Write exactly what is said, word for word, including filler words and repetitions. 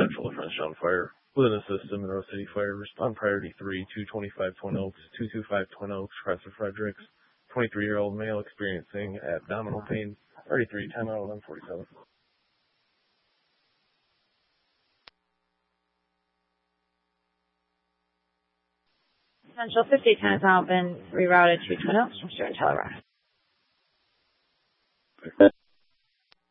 Central to French Town Fire. Within the system, Monroe City Fire, respond priority three, two twenty-five Twin Oaks, two two five Twin Oaks, Chrysler Fredericks, twenty-three-year-old male experiencing abdominal pain, thirty-three, time out eleven forty-seven. Central fifty ten has now been rerouted to Twin Oaks from Stuart and Telerock.